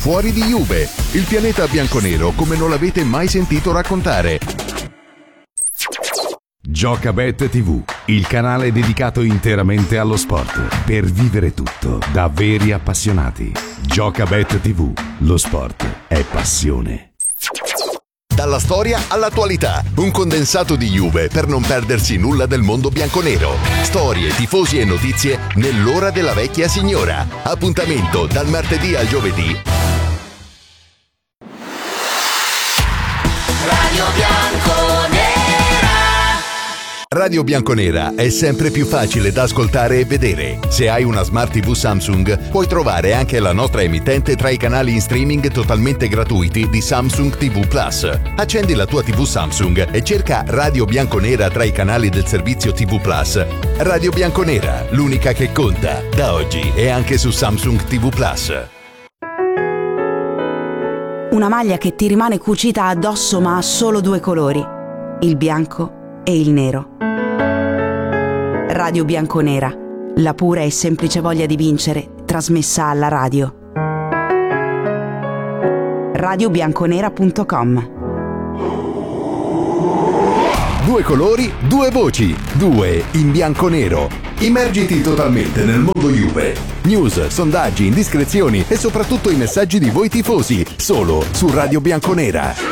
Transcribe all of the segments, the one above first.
fuori di Juve, il pianeta bianconero come non l'avete mai sentito raccontare. Giocabet TV, il canale dedicato interamente allo sport, per vivere tutto da veri appassionati. Giocabet TV, lo sport è passione. Dalla storia all'attualità, un condensato di Juve per non perdersi nulla del mondo bianconero. Storie, tifosi e notizie nell'ora della vecchia signora. Appuntamento dal martedì al giovedì. Radio Bianconera. Radio Bianconera è sempre più facile da ascoltare e vedere. Se hai una Smart TV Samsung, puoi trovare anche la nostra emittente tra i canali in streaming totalmente gratuiti di Samsung TV Plus. Accendi la tua TV Samsung e cerca Radio Bianconera tra i canali del servizio TV Plus. Radio Bianconera, l'unica che conta. Da oggi è anche su Samsung TV Plus. Una maglia che ti rimane cucita addosso ma ha solo due colori, il bianco e il nero. Radio Bianconera, la pura e semplice voglia di vincere, trasmessa alla radio. radiobianconera.com. Due colori, due voci, due in bianco-nero. Immergiti totalmente nel mondo Juve. News, sondaggi, indiscrezioni e soprattutto i messaggi di voi tifosi, solo su Radio Bianconera.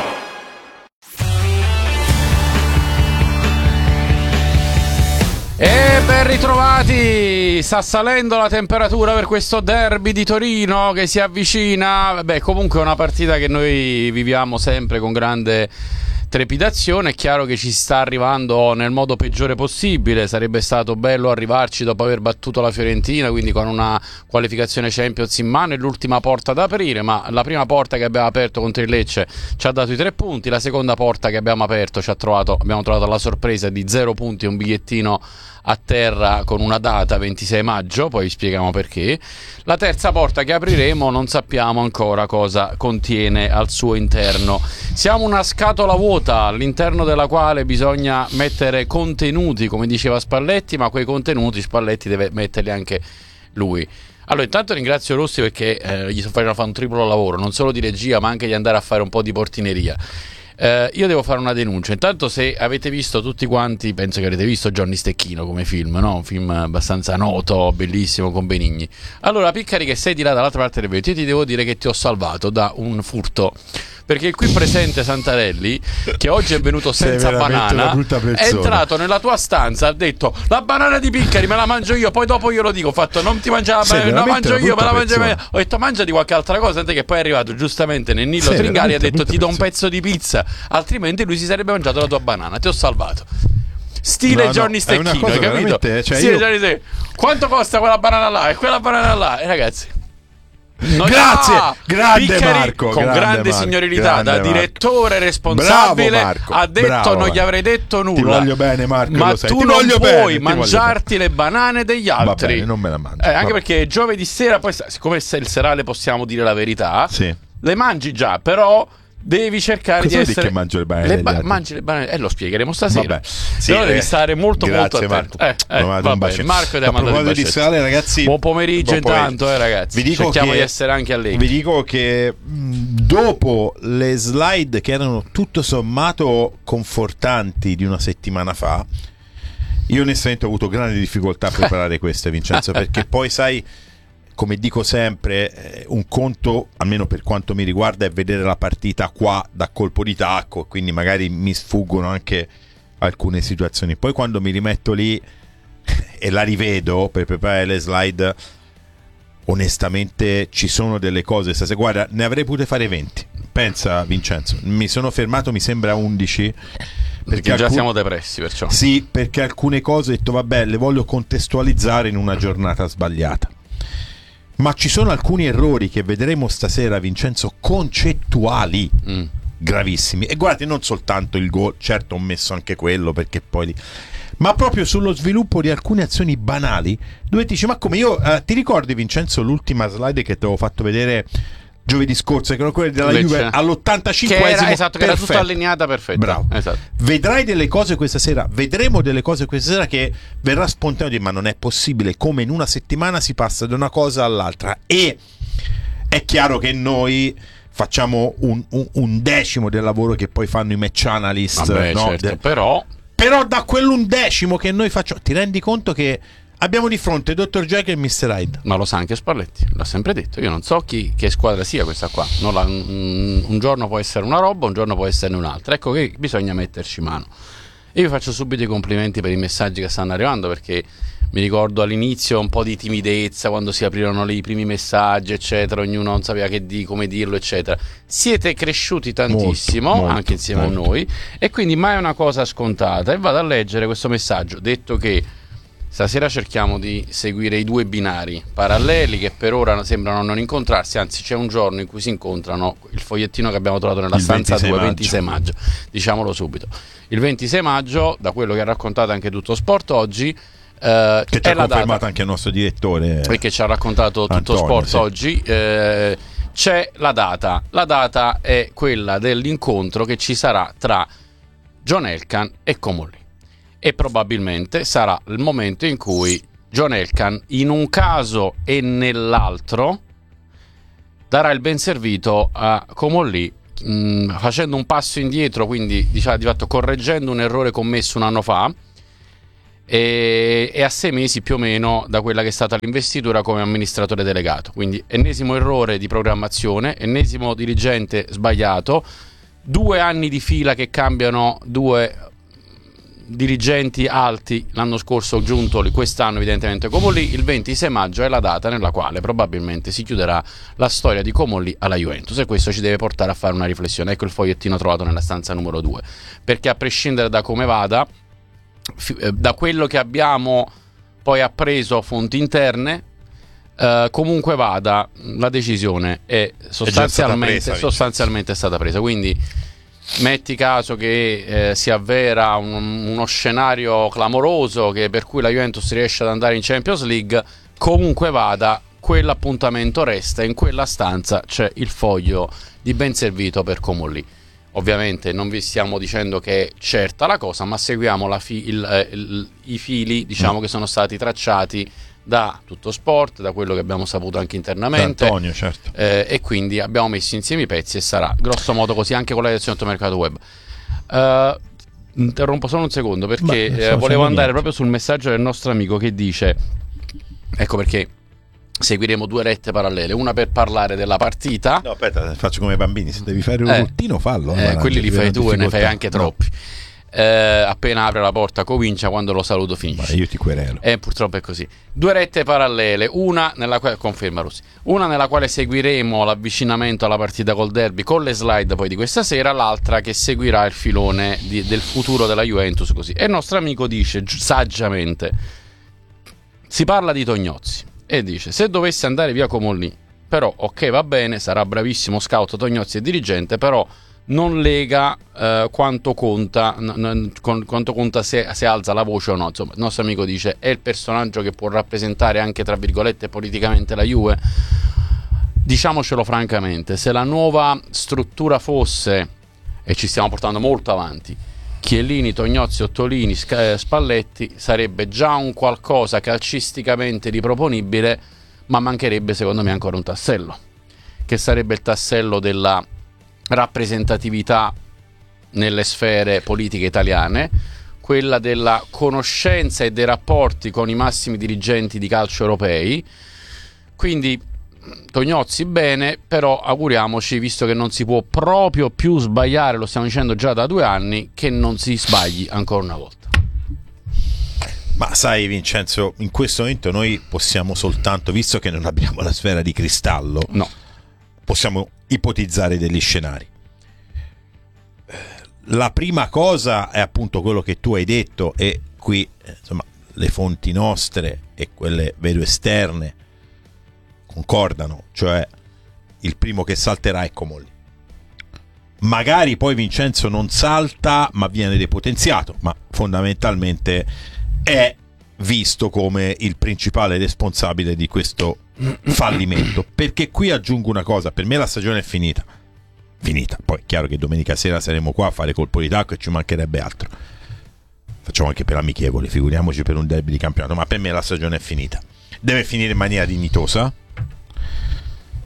E ben ritrovati, sta salendo la temperatura per questo derby di Torino che si avvicina. Beh, comunque è una partita che noi viviamo sempre con grande trepidazione. È chiaro che ci sta arrivando nel modo peggiore possibile. Sarebbe stato bello arrivarci dopo aver battuto la Fiorentina, quindi con una qualificazione Champions in mano e l'ultima porta da aprire, ma la prima porta che abbiamo aperto contro il Lecce ci ha dato i 3 punti, la seconda porta che abbiamo aperto abbiamo trovato la sorpresa di 0 punti e un bigliettino a terra con una data 26 maggio, poi spieghiamo perché. La terza porta che apriremo non sappiamo ancora cosa contiene al suo interno. Siamo una scatola vuota all'interno della quale bisogna mettere contenuti, come diceva Spalletti, ma quei contenuti Spalletti deve metterli anche lui. Allora, intanto ringrazio Rossi perché gli sto facendo fare un triplo lavoro, non solo di regia ma anche di andare a fare un po' di portineria. Io devo fare una denuncia. Intanto, se avete visto tutti quanti, penso che avete visto Johnny Stecchino come film, no? Un film abbastanza noto, bellissimo, con Benigni. Allora, Piccari, che sei di là dall'altra parte del vetro, io ti devo dire che ti ho salvato da un furto, perché il qui presente Santarelli, che oggi è venuto senza banana, è entrato nella tua stanza, ha detto: la banana di Piccari me la mangio io, poi dopo io lo dico, ho fatto: non ti mangiare la banana, la mangio io, me la mangio io. Ho detto: mangia di qualche altra cosa, tant'è che poi è arrivato giustamente Nennillo Tringari, ha detto: ti do un pezzo di pizza, altrimenti lui si sarebbe mangiato la tua banana. Ti ho salvato. Stile Johnny Stecchino, hai capito? Cioè Johnny quanto costa quella banana là e quella banana là? Ragazzi, grazie, grande Piccari, Marco, con grande Marco, signorilità, grande da direttore responsabile, bravo Marco, ha detto: bravo, non gli avrei detto nulla. Ti voglio bene, Marco, ma lo sai. tu Ti non voglio puoi bene, mangiarti le banane degli altri. Va bene, non me la mangio. Anche perché giovedì sera, poi siccome il serale possiamo dire la verità, sì, le mangi già, però devi cercare cosa di essere. Che mangio le banane mangi le banane, lo spiegheremo stasera. Vabbè. Sì, però devi stare molto grazie, molto attento. Marco. Marco, a proposito di sale, ragazzi, buon pomeriggio intanto, ragazzi. Vi dico cerchiamo di essere anche allegri. Vi dico che dopo le slide che erano tutto sommato confortanti di una settimana fa, io onestamente ho avuto grandi difficoltà a preparare queste, Vincenzo, perché poi sai, come dico sempre, un conto, almeno per quanto mi riguarda, è vedere la partita qua da colpo di tacco, quindi magari mi sfuggono anche alcune situazioni. Poi quando mi rimetto lì e la rivedo per preparare le slide, onestamente ci sono delle cose stasera. Guarda, ne avrei potuto fare 20. Pensa, Vincenzo, mi sono fermato, mi sembra 11. Perché già siamo depressi, perciò. Sì, perché alcune cose ho detto vabbè, le voglio contestualizzare in una giornata sbagliata. Ma ci sono alcuni errori che vedremo stasera, Vincenzo, concettuali gravissimi. E guardate, non soltanto il gol, certo ho messo anche quello perché poi lì, ma proprio sullo sviluppo di alcune azioni banali dove ti dici: ma come, io ti ricordi, Vincenzo, l'ultima slide che ti avevo fatto vedere giovedì scorso, che erano quelle della Juve all'85esimo, esatto, che era tutta allineata perfetta. Bravo, esatto. Vedrai delle cose questa sera, vedremo delle cose questa sera che verrà spontaneo di: ma non è possibile come in una settimana si passa da una cosa all'altra. E È chiaro che noi facciamo un decimo del lavoro che poi fanno i match analyst. Vabbè, no? certo, però da quell'undecimo che noi facciamo, ti rendi conto che abbiamo di fronte Dr. Jekyll e Mr. Hyde? ma lo sa anche Spalletti, l'ha sempre detto. Io non so che squadra sia questa qua. Un giorno può essere una roba, un giorno può esserne un'altra. Ecco che bisogna metterci mano. E io faccio subito i complimenti per i messaggi che stanno arrivando, perché mi ricordo all'inizio un po' di timidezza quando si aprirono i primi messaggi, eccetera, ognuno non sapeva come dirlo, eccetera. Siete cresciuti tantissimo, molto, anche insieme a noi, e quindi mai è una cosa scontata. E vado a leggere questo messaggio, detto che stasera cerchiamo di seguire i due binari paralleli che per ora sembrano non incontrarsi, anzi c'è un giorno in cui si incontrano. Il fogliettino che abbiamo trovato nella stanza 2, 26 maggio, diciamolo subito. Il 26 maggio, da quello che ha raccontato anche Tutto Sport oggi, che ci ha confermato data, anche il nostro direttore, perché ci ha raccontato Tutto Antonio, Sport sì. oggi, c'è la data è quella dell'incontro che ci sarà tra John Elkann e Comolli, e probabilmente sarà il momento in cui John Elkann, in un caso e nell'altro, darà il ben servito a Comolli, facendo un passo indietro, quindi di fatto correggendo un errore commesso un anno fa, e a 6 mesi più o meno da quella che è stata l'investitura come amministratore delegato. Quindi ennesimo errore di programmazione, ennesimo dirigente sbagliato, 2 anni di fila che cambiano 2 dirigenti alti, l'anno scorso Giuntoli, quest'anno evidentemente Comolli. Il 26 maggio è la data nella quale probabilmente si chiuderà la storia di Comolli alla Juventus, e questo ci deve portare a fare una riflessione. Ecco il fogliettino trovato nella stanza numero 2, perché a prescindere da come vada, da quello che abbiamo poi appreso fonti interne, comunque vada, la decisione è sostanzialmente stata presa. Quindi metti caso che si avvera uno scenario clamoroso per cui la Juventus riesce ad andare in Champions League, comunque vada, quell'appuntamento resta, in quella stanza c'è il foglio di ben servito per Comolli. Ovviamente non vi stiamo dicendo che è certa la cosa, ma seguiamo i fili, diciamo, che sono stati tracciati da Tutto Sport, da quello che abbiamo saputo anche internamente, da Antonio, certo. E quindi abbiamo messo insieme i pezzi, e sarà grosso modo così anche con la lezione del mercato web. Interrompo solo un secondo, perché volevo andare proprio sul messaggio del nostro amico che dice, ecco perché seguiremo 2 rette parallele, una per parlare della partita. No, aspetta, faccio come i bambini, se devi fare un ruttino fallo. Quelli li fai tu e ne fai anche troppi. Appena apre la porta comincia, quando lo saluto finisce. Ma io ti querelo. Purtroppo è così. 2 rette parallele, una nella quale conferma Russi, una nella quale seguiremo l'avvicinamento alla partita col derby con le slide poi di questa sera, l'altra che seguirà il filone del futuro della Juventus, così. E il nostro amico dice saggiamente, si parla di Tognozzi e dice: se dovesse andare via Comolli, però ok, va bene, sarà bravissimo scout Tognozzi e dirigente, però non lega quanto conta se alza la voce o no. Insomma, il nostro amico dice: è il personaggio che può rappresentare anche, tra virgolette, politicamente la Juve. Diciamocelo francamente, se la nuova struttura fosse, e ci stiamo portando molto avanti, Chiellini, Tognozzi, Ottolini, Spalletti, sarebbe già un qualcosa calcisticamente riproponibile, ma mancherebbe secondo me ancora un tassello, che sarebbe il tassello della rappresentatività nelle sfere politiche italiane, quella della conoscenza e dei rapporti con i massimi dirigenti di calcio europei. Quindi Tognozzi bene, però auguriamoci, visto che non si può proprio più sbagliare, lo stiamo dicendo già da 2 anni, che non si sbagli ancora una volta. Ma sai Vincenzo, in questo momento noi possiamo soltanto, visto che non abbiamo la sfera di cristallo, No. possiamo ipotizzare degli scenari. La prima cosa è appunto quello che tu hai detto, e qui insomma le fonti nostre e quelle vedo esterne concordano, cioè il primo che salterà è Comolli. Magari poi Vincenzo non salta ma viene depotenziato, ma fondamentalmente è visto come il principale responsabile di questo fallimento, perché qui aggiungo una cosa: per me la stagione è finita, poi è chiaro che domenica sera saremo qua a fare colpo di tacco e ci mancherebbe altro, facciamo anche per amichevole, figuriamoci per un derby di campionato, ma per me la stagione è finita, deve finire in maniera dignitosa,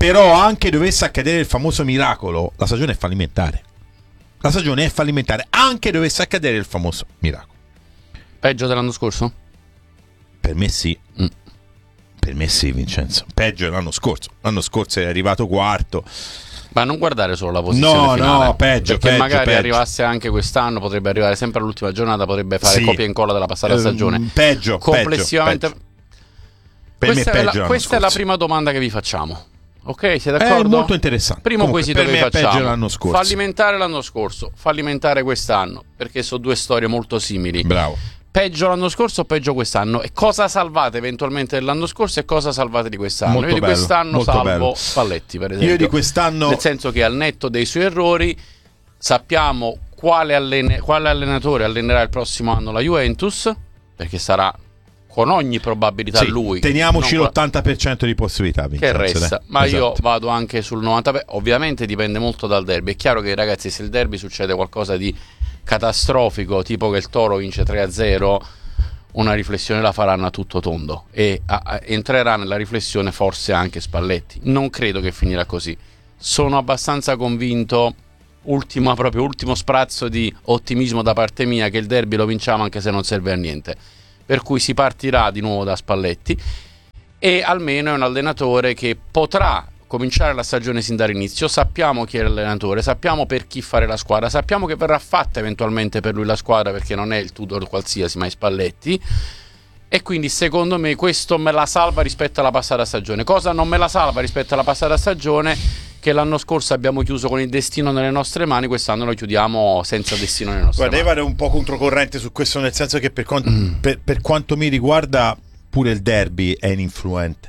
però anche dovesse accadere il famoso miracolo, la stagione è fallimentare. La stagione è fallimentare, anche dovesse accadere il famoso miracolo. Peggio dell'anno scorso? Per me sì. Per me sì, Vincenzo. Peggio dell'anno scorso. L'anno scorso è arrivato quarto. Ma non guardare solo la posizione finale. No, peggio. Perché magari peggio. arrivasse anche quest'anno, potrebbe arrivare sempre all'ultima giornata, potrebbe fare copia e incolla della passata stagione. Peggio. Complessivamente. Peggio. Per me peggio questa è la prima domanda che vi facciamo. Ok, siete d'accordo? È molto interessante. Primo Comunque, quesito che vi facciamo. Peggio l'anno scorso. Fallimentare l'anno scorso, fallimentare quest'anno, perché sono due storie molto simili. Bravo. Peggio l'anno scorso o peggio quest'anno? E cosa salvate eventualmente dell'anno scorso e cosa salvate di quest'anno? Molto Io di bello, quest'anno molto salvo bello. Spalletti, per esempio. Io di quest'anno, nel senso che al netto dei suoi errori sappiamo quale allenatore allenerà il prossimo anno la Juventus, perché sarà con ogni probabilità sì, lui. teniamoci non l'80% di possibilità, Vincenzo, che resta, dai. ma Esatto. io vado anche sul 90%. Ovviamente dipende molto dal derby. È chiaro che, ragazzi, se il derby succede qualcosa di catastrofico, tipo che il Toro vince 3-0, una riflessione la faranno a tutto tondo e entrerà nella riflessione forse anche Spalletti. Non credo che finirà così. Sono abbastanza convinto, ultimo sprazzo di ottimismo da parte mia, che il derby lo vinciamo anche se non serve a niente. Per cui si partirà di nuovo da Spalletti e almeno è un allenatore che potrà cominciare la stagione sin dall'inizio. Sappiamo chi è l'allenatore, sappiamo per chi fare la squadra, sappiamo che verrà fatta eventualmente per lui la squadra, perché non è il Tudor qualsiasi ma è Spalletti, e quindi secondo me questo me la salva rispetto alla passata stagione. Cosa non me la salva rispetto alla passata stagione? Che l'anno scorso abbiamo chiuso con il destino nelle nostre mani, quest'anno lo chiudiamo senza destino nelle nostre mani. Guarda, io vado un po' controcorrente su questo, nel senso che per quanto mi riguarda pure il derby è ininfluente,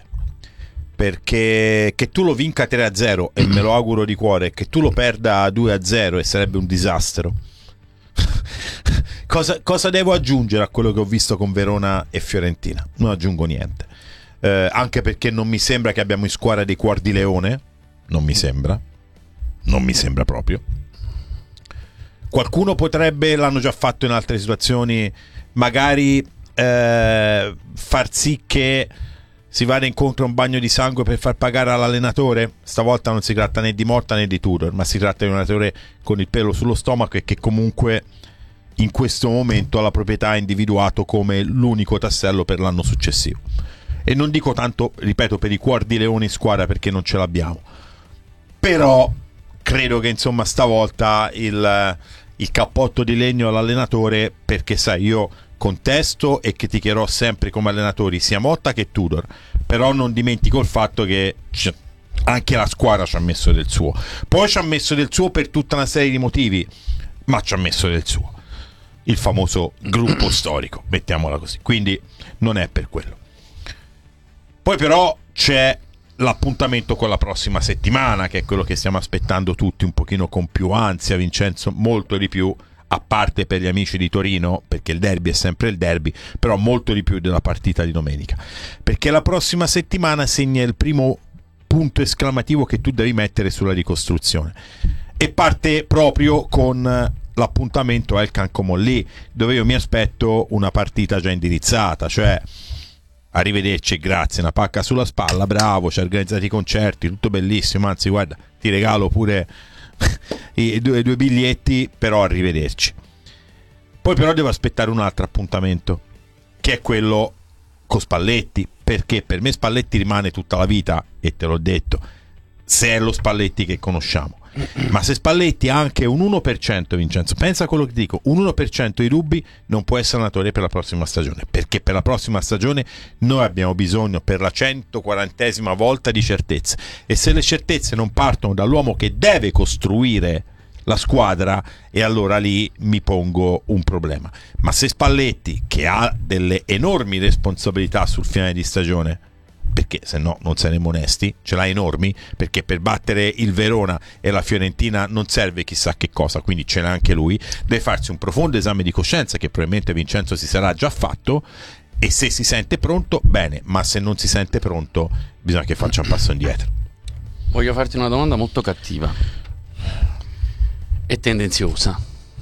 perché che tu lo vinca 3-0 e me lo auguro di cuore, che tu lo perda 2-0 e sarebbe un disastro. Cosa devo aggiungere a quello che ho visto con Verona e Fiorentina? Non aggiungo niente, anche perché non mi sembra che abbiamo in squadra dei cuor di leone. Non mi sembra proprio. Qualcuno potrebbe, l'hanno già fatto in altre situazioni, magari far sì che si vada incontro a un bagno di sangue per far pagare all'allenatore. Stavolta non si tratta né di Motta né di Tudor, ma si tratta di un allenatore con il pelo sullo stomaco e che comunque in questo momento ha la proprietà individuato come l'unico tassello per l'anno successivo. E non dico tanto, ripeto, per i cuor di leone in squadra, perché non ce l'abbiamo. Però credo che insomma stavolta il cappotto di legno all'allenatore, perché sai, io contesto e criticherò sempre come allenatori sia Motta che Tudor, però non dimentico il fatto che anche la squadra ci ha messo del suo. Poi ci ha messo del suo per tutta una serie di motivi, ma ci ha messo del suo, il famoso gruppo storico, mettiamola così, quindi non è per quello. Poi però c'è l'appuntamento con la prossima settimana, che è quello che stiamo aspettando tutti un pochino con più ansia, Vincenzo, molto di più, a parte per gli amici di Torino, perché il derby è sempre il derby, però molto di più della partita di domenica, perché la prossima settimana segna il primo punto esclamativo che tu devi mettere sulla ricostruzione, e parte proprio con l'appuntamento a El Cancomolli, dove io mi aspetto una partita già indirizzata, cioè arrivederci e grazie, una pacca sulla spalla, bravo, ci hai organizzato i concerti, tutto bellissimo, anzi guarda, ti regalo pure i due biglietti, però arrivederci. Poi però devo aspettare un altro appuntamento, che è quello con Spalletti, perché per me Spalletti rimane tutta la vita, e te l'ho detto, se è lo Spalletti che conosciamo. Ma se Spalletti ha anche un 1%, Vincenzo, pensa a quello che dico, un 1% di dubbi, non può essere allenatore per la prossima stagione, perché per la prossima stagione noi abbiamo bisogno per la 140esima volta di certezze, e se le certezze non partono dall'uomo che deve costruire la squadra, e allora lì mi pongo un problema. Ma se Spalletti, che ha delle enormi responsabilità sul finale di stagione, perché se no non saremo onesti, ce l'ha enormi, perché per battere il Verona e la Fiorentina non serve chissà che cosa, quindi ce l'ha anche lui, deve farsi un profondo esame di coscienza, che probabilmente Vincenzo si sarà già fatto, e se si sente pronto, bene, ma se non si sente pronto bisogna che faccia un passo indietro. Voglio farti una domanda molto cattiva e tendenziosa.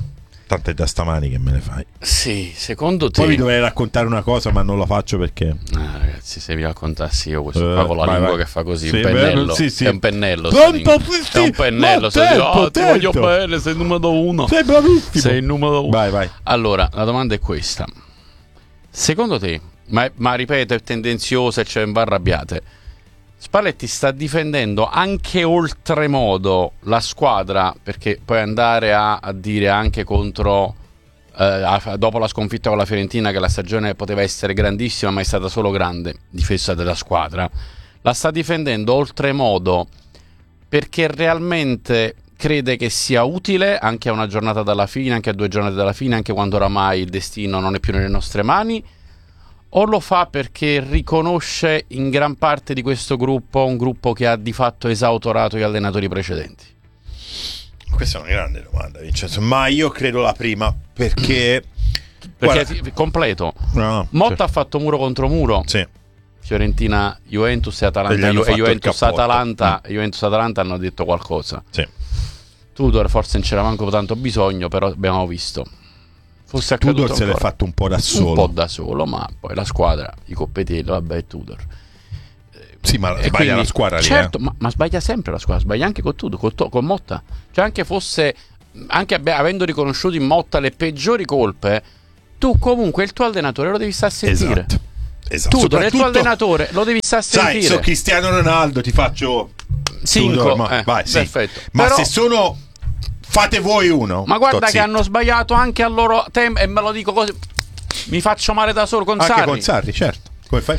Tanto è da stamani che me ne fai. Sì, secondo te... Poi vi dovrei raccontare una cosa, ma non la faccio perché... ragazzi, se vi raccontassi io questo qua con la lingua vai. che fa così, Sì, un pennello, sì. è un pennello, Pronto, è un pennello, ti voglio bene, sei il numero uno. Sei bravissimo. Sei il numero uno. Vai. Allora, la domanda è questa. Secondo te, ma ripeto, è tendenziosa e c'è arrabbiate, Spalletti sta difendendo anche oltremodo la squadra, perché poi andare a dire anche contro dopo la sconfitta con la Fiorentina che la stagione poteva essere grandissima ma è stata solo grande difesa della squadra, la sta difendendo oltremodo perché realmente crede che sia utile anche a una giornata dalla fine, anche a 2 giornate dalla fine, anche quando oramai il destino non è più nelle nostre mani, o lo fa perché riconosce in gran parte di questo gruppo un gruppo che ha di fatto esautorato gli allenatori precedenti? Questa è una grande domanda, Vincenzo, ma io credo la prima, perché completo. No, Motta ha fatto muro contro muro. Sì. Fiorentina, Juventus e Atalanta Juventus Atalanta hanno detto qualcosa. Sì. Tudor forse non c'era manco tanto bisogno, però abbiamo visto. Fosse accaduto Tudor se l'è fatto un po' da solo. Un po' da solo, ma poi la squadra, i Coppetello, vabbè, Tudor. Sì, ma sbaglia quindi, la squadra lì. Certo, ma sbaglia sempre la squadra, sbaglia anche con Tudor, con Motta. Cioè anche fosse, anche avendo riconosciuto in Motta le peggiori colpe, tu comunque il tuo allenatore lo devi stare a sentire. Esatto. Tudor, il tuo allenatore lo devi stare a sentire. Sai, sono Cristiano Ronaldo, ti faccio 5. Vai, sì. Perfetto. Ma però, se sono... Fate voi uno. Ma guarda che hanno sbagliato anche al loro tempo, e me lo dico così. Mi faccio male da solo con Sarri. Anche con Sarri, certo. Come fai?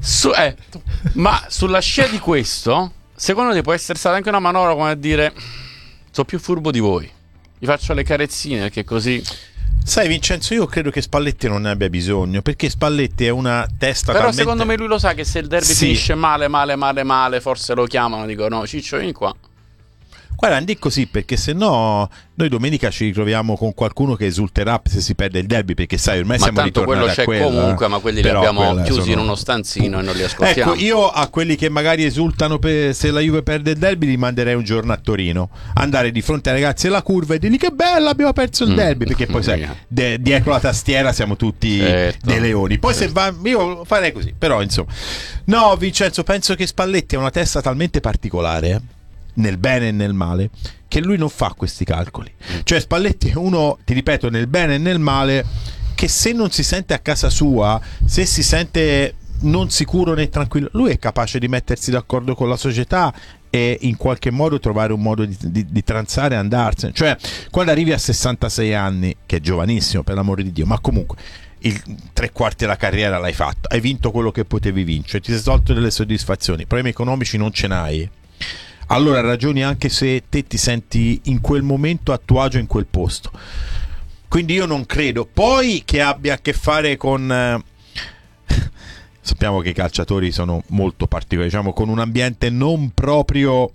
Ma sulla scia di questo, secondo te può essere stata anche una manovra come a dire: sono più furbo di voi, vi faccio le carezzine perché così. Sai Vincenzo, io credo che Spalletti non ne abbia bisogno, perché Spalletti è una testa però talmente... secondo me lui lo sa che se il derby finisce male, forse lo chiamano, dico no, Ciccio vieni qua. Guarda, non così, perché se no noi domenica ci ritroviamo con qualcuno che esulterà se si perde il derby, perché sai, ormai siamo ritornati a quello. Ma tanto quello c'è comunque, ma quelli li abbiamo chiusi in uno stanzino e non li ascoltiamo. Ecco, io a quelli che magari esultano se la Juve perde il derby li manderei un giorno a Torino, andare di fronte ai ragazzi della curva e dirgli che bello, abbiamo perso il derby, perché poi sai, dietro la tastiera siamo tutti dei leoni. Poi se va, io farei così, però insomma. No, Vincenzo, penso che Spalletti ha una testa talmente particolare, nel bene e nel male, che lui non fa questi calcoli. Cioè Spalletti è uno, ti ripeto, nel bene e nel male, che se non si sente a casa sua, se si sente non sicuro né tranquillo, lui è capace di mettersi d'accordo con la società e in qualche modo trovare un modo di transare e andarsene. Cioè quando arrivi a 66 anni, che è giovanissimo per l'amore di Dio, ma comunque il 3/4 della carriera l'hai fatto, hai vinto quello che potevi vincere, ti sei tolto delle soddisfazioni, problemi economici non ce n'hai, allora ragioni anche se te ti senti in quel momento a tuo agio in quel posto. Quindi io non credo poi che abbia a che fare con sappiamo che i calciatori sono molto particolari, diciamo, con un ambiente non proprio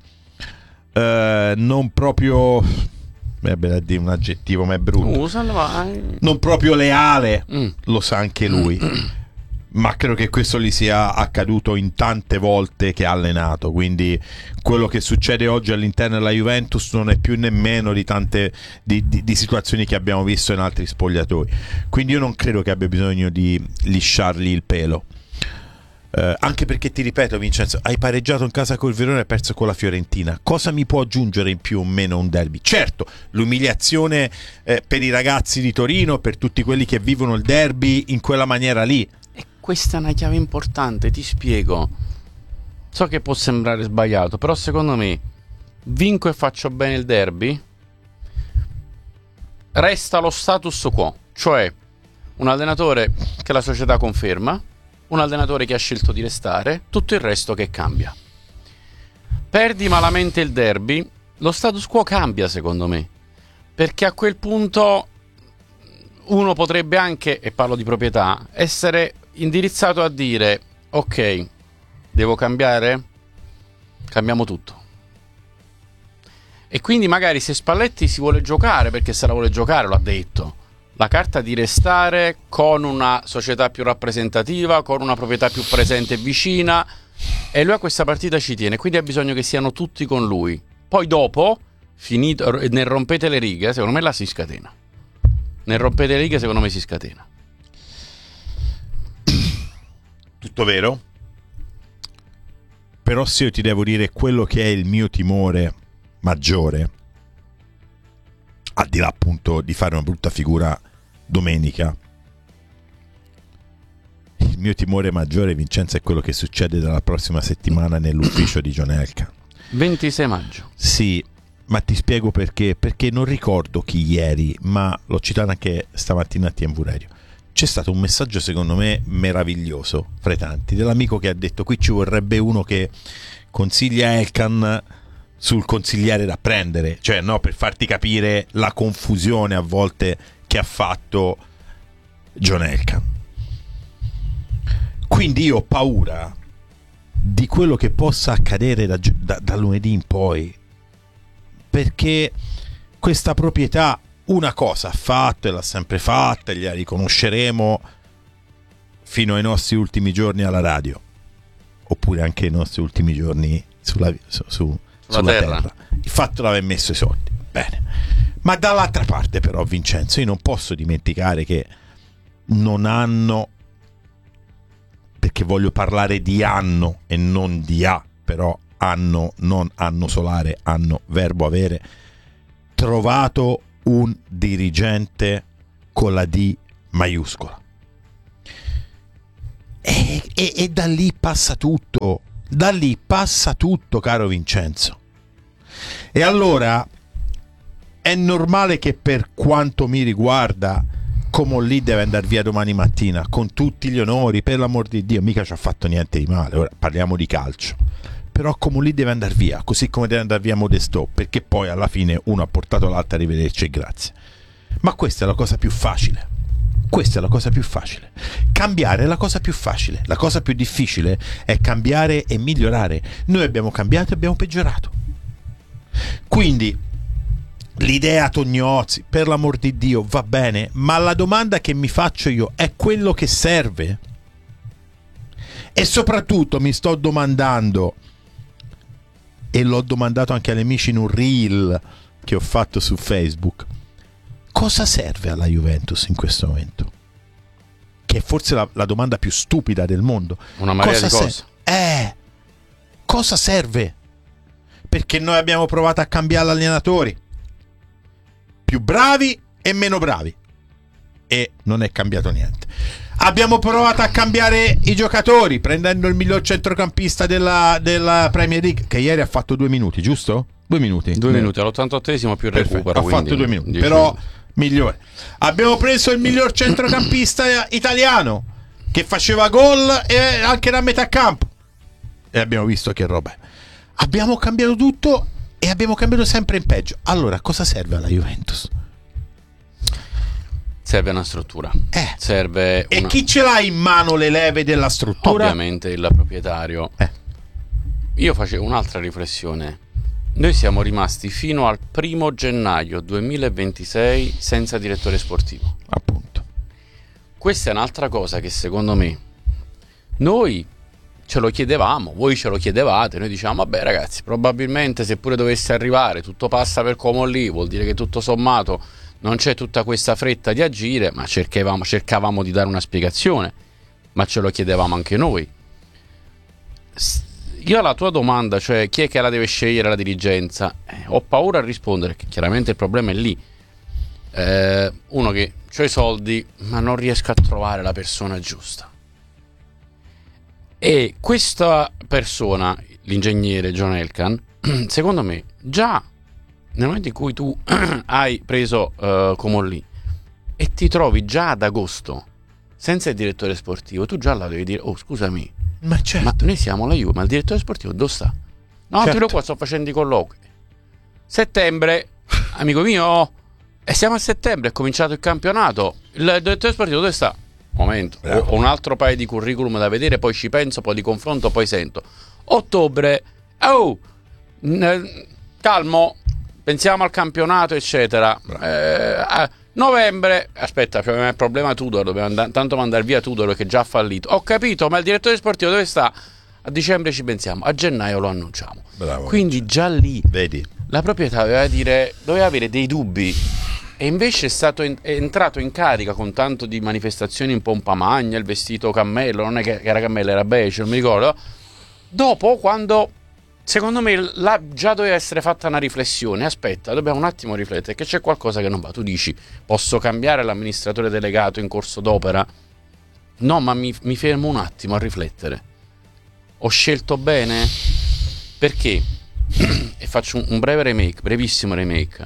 a dire un aggettivo ma è brutto, usalo, vai. Non proprio leale, lo sa anche lui. Ma credo che questo gli sia accaduto in tante volte che ha allenato, quindi quello che succede oggi all'interno della Juventus non è più nemmeno di tante di situazioni che abbiamo visto in altri spogliatoi, quindi io non credo che abbia bisogno di lisciargli il pelo, anche perché ti ripeto Vincenzo, hai pareggiato in casa col Verona e hai perso con la Fiorentina, cosa mi può aggiungere in più o meno un derby? Certo, l'umiliazione per i ragazzi di Torino, per tutti quelli che vivono il derby in quella maniera lì. Questa è una chiave importante, ti spiego. So che può sembrare sbagliato, però secondo me vinco e faccio bene il derby, resta lo status quo, cioè un allenatore che la società conferma, un allenatore che ha scelto di restare, tutto il resto che cambia. Perdi malamente il derby, lo status quo cambia secondo me, perché a quel punto uno potrebbe anche, e parlo di proprietà, essere indirizzato a dire: ok, devo cambiare? Cambiamo tutto. E quindi magari se Spalletti si vuole giocare, perché se la vuole giocare, lo ha detto, la carta di restare con una società più rappresentativa, con una proprietà più presente e vicina, e lui a questa partita ci tiene, quindi ha bisogno che siano tutti con lui. Poi dopo, finito nel rompete le righe, secondo me la si scatena. Nel rompete le righe secondo me si scatena. Tutto vero, però se io ti devo dire quello che è il mio timore maggiore, al di là appunto di fare una brutta figura domenica, il mio timore maggiore, Vincenzo, è quello che succede dalla prossima settimana nell'ufficio di John Elkann. 26 maggio. Sì, ma ti spiego perché. Perché non ricordo chi ieri, ma l'ho citato anche stamattina a TMV Radio. C'è stato un messaggio secondo me meraviglioso fra i tanti dell'amico che ha detto: qui ci vorrebbe uno che consiglia Elkann sul consigliere da prendere, cioè no, per farti capire la confusione a volte che ha fatto John Elkann. Quindi io ho paura di quello che possa accadere da lunedì in poi, perché questa proprietà una cosa ha fatto e l'ha sempre fatta e gliela riconosceremo fino ai nostri ultimi giorni alla radio, oppure anche ai nostri ultimi giorni sulla terra. Il fatto di aver messo i soldi, bene, ma dall'altra parte però, Vincenzo, io non posso dimenticare che non hanno, perché voglio parlare di anno e non di A, però anno, non anno solare, anno verbo avere, trovato un dirigente con la D maiuscola. E da lì passa tutto, caro Vincenzo. E allora è normale che, per quanto mi riguarda, Comolli deve andare via domani mattina con tutti gli onori, per l'amor di Dio, mica ci ha fatto niente di male. Ora parliamo di calcio, però Comolli deve andare via, così come deve andare via Modestò, perché poi alla fine uno ha portato l'altro, arrivederci e grazie. Ma questa è la cosa più facile. Cambiare è la cosa più facile. La cosa più difficile è cambiare e migliorare. Noi abbiamo cambiato e abbiamo peggiorato. Quindi l'idea Tognozzi, per l'amor di Dio, va bene, ma la domanda che mi faccio io è: quello che serve? E soprattutto mi sto domandando, e l'ho domandato anche agli amici in un reel che ho fatto su Facebook, cosa serve alla Juventus in questo momento? Che è forse la domanda più stupida del mondo. Una marea di cose. Cosa serve? Perché noi abbiamo provato a cambiare gli allenatori, più bravi e meno bravi, e non è cambiato niente. Abbiamo provato a cambiare i giocatori prendendo il miglior centrocampista della Premier League, che ieri ha fatto 2 minuti, giusto? 2 minuti. 2 minuti all'88esimo più recupero. Ha fatto 2 minuti, però migliore. Abbiamo preso il miglior centrocampista italiano, che faceva gol e anche da metà campo, e abbiamo visto che roba è. Abbiamo cambiato tutto e abbiamo cambiato sempre in peggio. Allora cosa serve alla Juventus? Serve una struttura. Serve e chi ce l'ha in mano le leve della struttura? Ovviamente il proprietario. Io facevo un'altra riflessione. Noi siamo rimasti fino al 1 gennaio 2026 senza direttore sportivo. Appunto. Questa è un'altra cosa che secondo me noi ce lo chiedevamo, voi ce lo chiedevate, noi diciamo vabbè ragazzi, probabilmente se pure dovesse arrivare tutto passa per Comolli, vuol dire che tutto sommato non c'è tutta questa fretta di agire, ma cercavamo di dare una spiegazione, ma ce lo chiedevamo anche noi. Io alla tua domanda, cioè chi è che la deve scegliere la dirigenza, ho paura a rispondere, che chiaramente il problema è lì. Uno che ha i soldi ma non riesco a trovare la persona giusta, e questa persona, l'ingegnere John Elkann, secondo me già nel momento in cui tu hai preso Comolli e ti trovi già ad agosto senza il direttore sportivo, tu già la devi dire: oh scusami, ma certo, ma noi siamo la Juve, ma il direttore sportivo dove sta? No, certo. Qua sto facendo i colloqui. Settembre, amico mio, e siamo a settembre, è cominciato il campionato, il direttore sportivo dove sta? Momento, ho un altro paio di curriculum da vedere, poi ci penso, poi di confronto, poi sento. Ottobre, calmo, pensiamo al campionato, eccetera. Novembre, aspetta, c'è il problema Tudor, dobbiamo tanto mandare via Tudor che già ha fallito. Ho capito, ma il direttore sportivo dove sta? A dicembre ci pensiamo, a gennaio lo annunciamo. Bravo, quindi già lì, vedi, la proprietà doveva avere dei dubbi E invece è entrato in carica con tanto di manifestazioni in pompa magna, il vestito cammello, non è che era cammello, era beige, non mi ricordo. Dopo, quando secondo me là già doveva essere fatta una riflessione, aspetta, dobbiamo un attimo riflettere, che c'è qualcosa che non va. Tu dici, posso cambiare l'amministratore delegato in corso d'opera? No, ma mi fermo un attimo a riflettere. Ho scelto bene? Perché? E faccio un breve remake, brevissimo remake.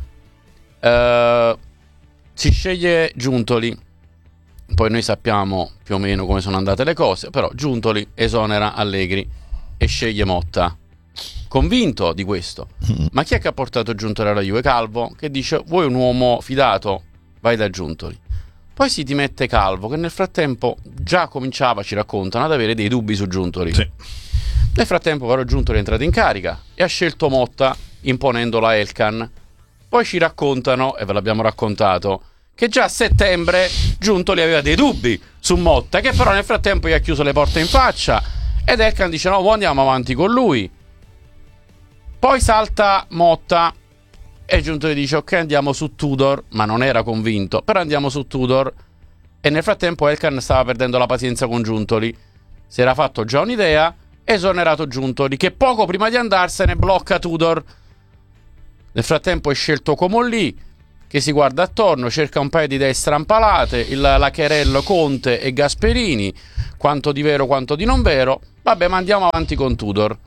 Si sceglie Giuntoli, poi noi sappiamo più o meno come sono andate le cose, però Giuntoli esonera Allegri e sceglie Motta, convinto di questo. Ma chi è che ha portato Giuntoli alla Juve? Calvo, che dice vuoi un uomo fidato? Vai da Giuntoli. Poi si dimette Calvo, che nel frattempo già cominciava, ci raccontano, ad avere dei dubbi su Giuntoli. Sì. Nel frattempo però Giuntoli è entrato in carica e ha scelto Motta imponendola a Elkan. Poi ci raccontano, e ve l'abbiamo raccontato, che già a settembre Giuntoli aveva dei dubbi su Motta, che però nel frattempo gli ha chiuso le porte in faccia, ed Elkan dice no, andiamo avanti con lui. Poi salta Motta e Giuntoli dice ok, andiamo su Tudor, ma non era convinto, però andiamo su Tudor. E nel frattempo Elkan stava perdendo la pazienza con Giuntoli, si era fatto già un'idea, esonerato Giuntoli, che poco prima di andarsene blocca Tudor. Nel frattempo è scelto Comolli, che si guarda attorno, cerca un paio di idee strampalate, la Cherello, Conte e Gasperini, quanto di vero quanto di non vero. Vabbè, ma andiamo avanti con Tudor.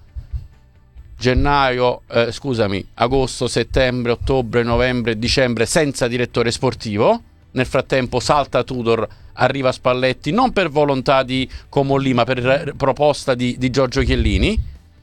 Agosto, settembre, ottobre, novembre, dicembre senza direttore sportivo. Nel frattempo salta Tudor, arriva Spalletti, non per volontà di Comolli ma per proposta di Giorgio Chiellini,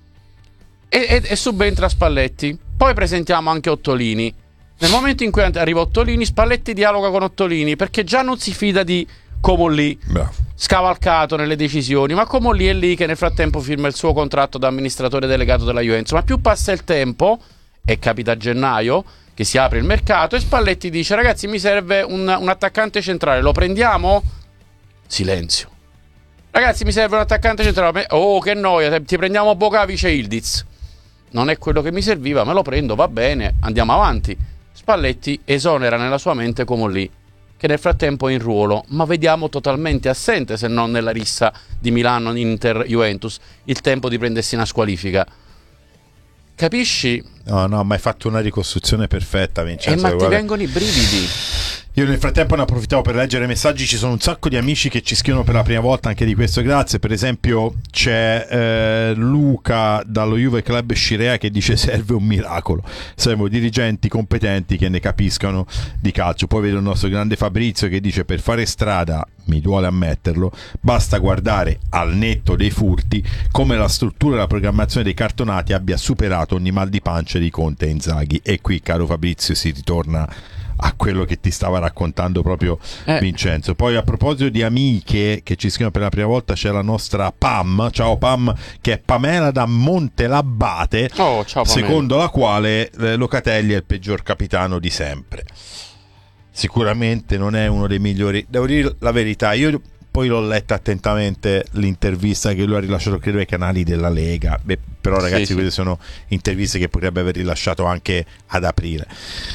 e subentra Spalletti. Poi presentiamo anche Ottolini. Nel momento in cui arriva Ottolini, Spalletti dialoga con Ottolini, perché già non si fida di Comolli, scavalcato nelle decisioni, ma Comolli è lì che nel frattempo firma il suo contratto da amministratore delegato della Juventus. Ma più passa il tempo, e capita a gennaio che si apre il mercato, e Spalletti dice ragazzi mi serve un attaccante centrale, lo prendiamo? Silenzio. Ragazzi mi serve un attaccante centrale. Oh che noia, ti prendiamo Bogavic e Ildiz. Non è quello che mi serviva, me lo prendo, va bene, andiamo avanti. Spalletti esonera nella sua mente Comolli, che nel frattempo è in ruolo, ma vediamo totalmente assente, se non nella rissa di Milano, Inter, Juventus, il tempo di prendersi una squalifica. Capisci? No, ma hai fatto una ricostruzione perfetta, Vincenzo. Ma ti vengono i brividi. Io nel frattempo ne approfittavo per leggere messaggi. Ci sono un sacco di amici che ci scrivono per la prima volta, anche di questo grazie. Per esempio c'è Luca dallo Juve Club Scirea che dice serve un miracolo, servono dirigenti competenti che ne capiscano di calcio. Poi vedo il nostro grande Fabrizio che dice per fare strada, mi duole ammetterlo, basta guardare al netto dei furti come la struttura e la programmazione dei cartonati abbia superato ogni mal di pancia di Conte e Inzaghi. E qui, caro Fabrizio, si ritorna a quello che ti stava raccontando proprio Vincenzo. Poi a proposito di amiche che ci scrivono per la prima volta, c'è la nostra Pam, ciao Pam, che è Pamela da Montelabbate, ciao, secondo la quale Locatelli è il peggior capitano di sempre. Sicuramente non è uno dei migliori, devo dire la verità, io poi l'ho letta attentamente l'intervista che lui ha rilasciato credo ai canali della Lega. Però ragazzi, queste sono interviste che potrebbe aver rilasciato anche ad aprile.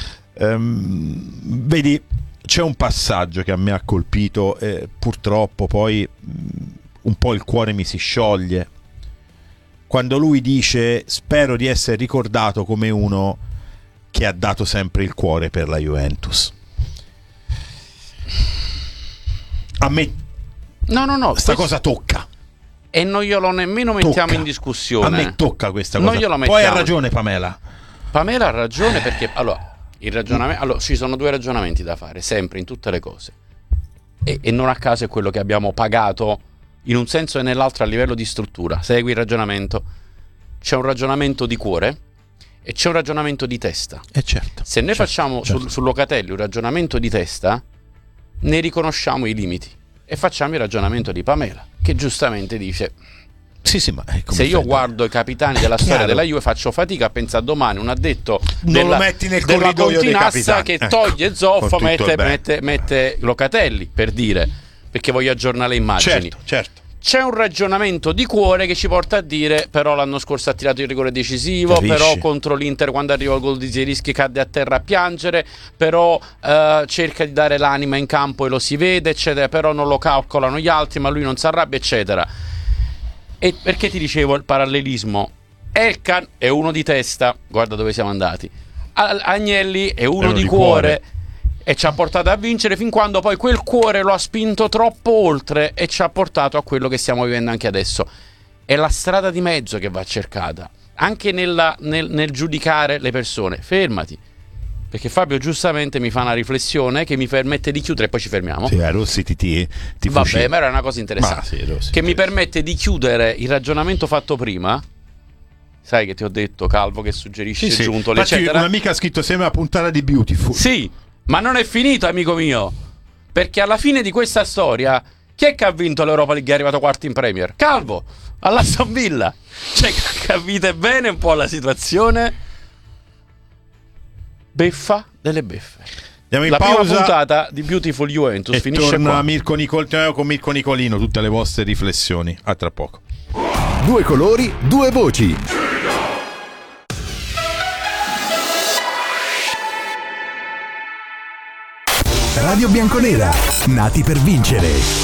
Vedi, c'è un passaggio che a me ha colpito e purtroppo poi un po' il cuore mi si scioglie quando lui dice spero di essere ricordato come uno che ha dato sempre il cuore per la Juventus. A me questa cosa tocca e non glielo nemmeno mettiamo in discussione. A me tocca questa cosa. Poi ha ragione Pamela ha ragione, perché allora il ragionamento, allora ci sono due ragionamenti da fare sempre in tutte le cose, e non a caso è quello che abbiamo pagato in un senso e nell'altro a livello di struttura. Segui il ragionamento. C'è un ragionamento di cuore e c'è un ragionamento di testa. Certo. Se noi facciamo su Locatelli un ragionamento di testa, ne riconosciamo i limiti e facciamo il ragionamento di Pamela, che giustamente dice sì, ma se io guardo i capitani della storia della Juve faccio fatica a pensare domani un addetto non lo metti nel corridoio dei capitani, che toglie Zoff, mette Locatelli, per dire, perché voglio aggiornare le immagini. Certo. c'è un ragionamento di cuore che ci porta a dire: però l'anno scorso ha tirato il rigore decisivo, Capisci? però contro l'Inter quando arriva il gol di Zielinski cadde a terra a piangere, però cerca di dare l'anima in campo e lo si vede, eccetera, però non lo calcolano gli altri, ma lui non si arrabbia, eccetera. E perché ti dicevo il parallelismo? Elkan è uno di testa, guarda dove siamo andati. Agnelli è uno di cuore. E ci ha portato a vincere, fin quando poi quel cuore lo ha spinto troppo oltre e ci ha portato a quello che stiamo vivendo anche adesso. È la strada di mezzo che va cercata, anche nel giudicare le persone. Fermati, perché Fabio giustamente mi fa una riflessione che mi permette di chiudere, e poi ci fermiamo. Sì, Rossi ti Vabbè, ma era una cosa interessante, sì, Rossi, che mi permette di chiudere il ragionamento fatto prima. Sai che ti ho detto, Calvo, che suggerisce giunto eccetera. Un'amica ha scritto: sembra la puntata di Beautiful. Sì, ma non è finito, amico mio, perché alla fine di questa storia chi è che ha vinto l'Europa League e è arrivato quarto in Premier? Calvo, all'Aston Villa. Cioè, capite bene un po' la situazione? Beffa delle beffe. Andiamo in La pausa. prima puntata di Beautiful Juventus E finisce torna qua. torniamo con Mirko Nicolino, tutte le vostre riflessioni. A tra poco. Due colori, due voci. Radio Bianconera, nati per vincere.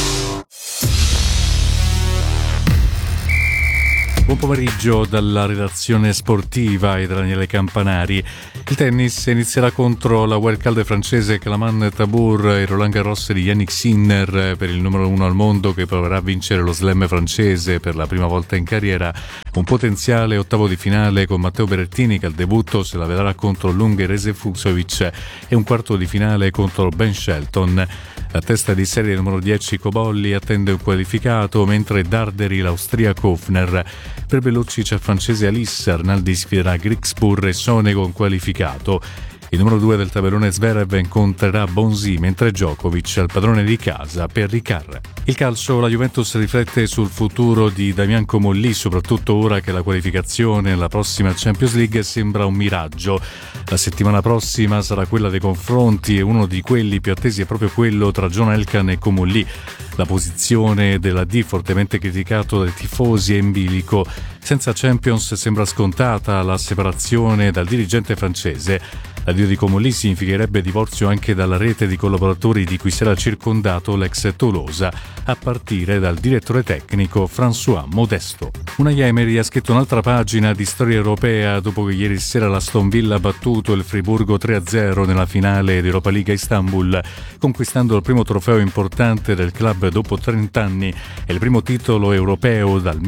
Buon pomeriggio dalla redazione sportiva e da Daniele Campanari. Il tennis inizierà contro la wildcard francese Kalaman Tabour e Roland Garros di Yannick Sinner per il numero 1 al mondo, che proverà a vincere lo slam francese per la prima volta in carriera. Un potenziale ottavo di finale con Matteo Berrettini, che al debutto se la vedrà contro l'ungherese Fucsovic, e un quarto di finale contro Ben Shelton. La testa di serie numero 10 Cobolli attende un qualificato, mentre Darderi l'austriaco Hofner. Per Bellucci c'è il francese Alice, Arnaldi sfiderà Grigspur e Sonego qualificato. Il numero 2 del tabellone Zverev incontrerà Bonzi, mentre Djokovic è il padrone di casa per Ricard. Il calcio, la Juventus riflette sul futuro di Damian Comolli, soprattutto ora che la qualificazione alla prossima Champions League sembra un miraggio. La settimana prossima sarà quella dei confronti e uno di quelli più attesi è proprio quello tra John Elkann e Comolli. La posizione della D, fortemente criticato dai tifosi, è in bilico. Senza Champions sembra scontata la separazione dal dirigente francese. L'addio di Comolli significherebbe divorzio anche dalla rete di collaboratori di cui si era circondato l'ex Tolosa, a partire dal direttore tecnico François Modesto. Unai Emery ha scritto un'altra pagina di storia europea dopo che ieri sera l'Aston Villa ha battuto il Friburgo 3-0 nella finale di Europa League a Istanbul, conquistando il primo trofeo importante del club dopo 30 anni e il primo titolo europeo dal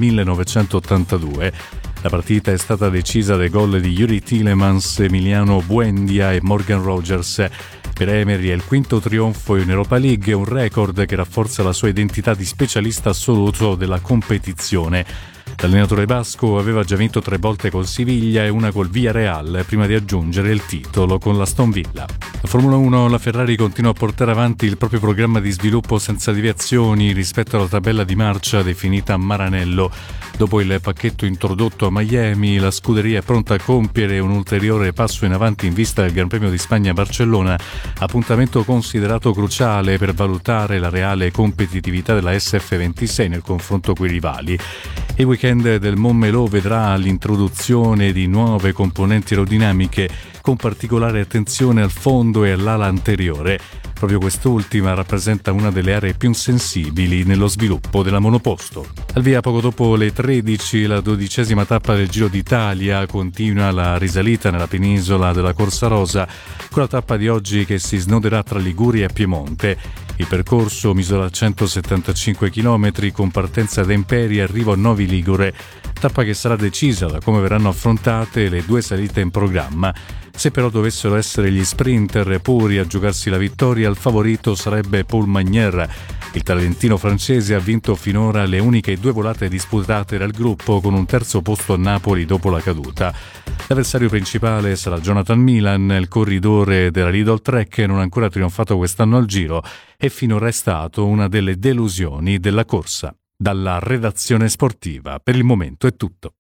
1982. La partita è stata decisa dai gol di Yuri Tielemans, Emiliano Buendia e Morgan Rogers. Per Emery è il quinto trionfo in Europa League, un record che rafforza la sua identità di specialista assoluto della competizione. L'allenatore basco aveva già vinto 3 volte col Siviglia e una col Villarreal prima di aggiungere il titolo con l'Aston Villa. La Formula 1, la Ferrari continua a portare avanti il proprio programma di sviluppo senza deviazioni rispetto alla tabella di marcia definita a Maranello. Dopo il pacchetto introdotto a Miami, la scuderia è pronta a compiere un ulteriore passo in avanti in vista del Gran Premio di Spagna a Barcellona, appuntamento considerato cruciale per valutare la reale competitività della SF26 nel confronto coi rivali. Il weekend del Montmelò vedrà l'introduzione di nuove componenti aerodinamiche, con particolare attenzione al fondo e all'ala anteriore. Proprio quest'ultima rappresenta una delle aree più sensibili nello sviluppo della monoposto. Al via poco dopo le 13, la 12ª tappa del Giro d'Italia, continua la risalita nella penisola della Corsa Rosa, con la tappa di oggi che si snoderà tra Liguria e Piemonte. Il percorso misura 175 km con partenza da Imperi e arrivo a Novi Ligure, tappa che sarà decisa da come verranno affrontate le 2 salite in programma. Se però dovessero essere gli sprinter puri a giocarsi la vittoria, il favorito sarebbe Paul Magnier. Il talentino francese ha vinto finora le uniche 2 volate disputate dal gruppo, con un terzo posto a Napoli dopo la caduta. L'avversario principale sarà Jonathan Milan, il corridore della Lidl Trek, non ancora trionfato quest'anno al Giro e finora è stato una delle delusioni della corsa. Dalla redazione sportiva per il momento è tutto.